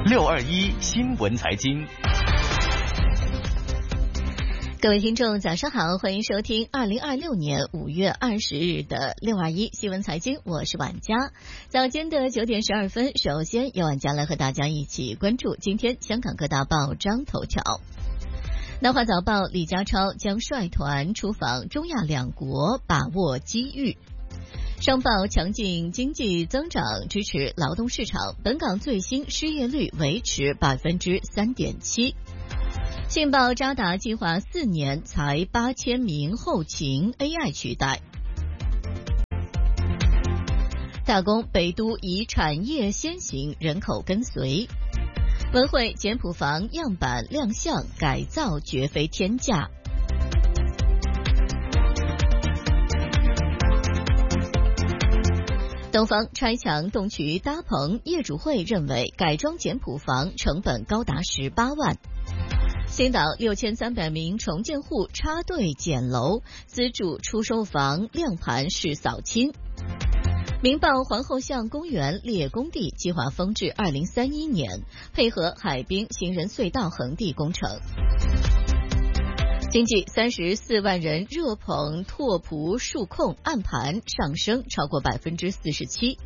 621新闻财经。 各位听众早上好，欢迎收听2026年5月20日的621新闻财经，我是婉佳。早间的9点12分，首先由婉佳来和大家一起关注今天香港各大报章头条。南华早报，李家超将率团出访中亚两国，把握机遇。商报，强劲经济增长支持劳动市场，本港最新失业率维持 3.7%。信报，渣打计划4年裁8000名后勤 AI 取代。大公，北都以产业先行，人口跟随。文汇，简朴房样板亮相，改造绝非天价。东方，拆墙动渠搭棚，业主会认为改装简朴房成本高达18万。星岛，6300名重建户插队减楼，资助出售房亮盘式扫清。明报，皇后巷公园列工地计划封至2031年，配合海滨行人隧道横地工程。经济，34万人热捧拓扑数控，暗盘上升超过47%。